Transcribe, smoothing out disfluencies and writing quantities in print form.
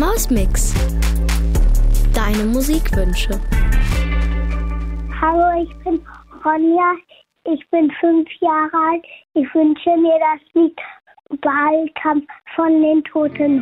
Mausmix. Deine Musikwünsche. Hallo, ich bin Ronja. Ich bin 5 Jahre alt. Ich wünsche mir das Lied Wahlkampf von den Toten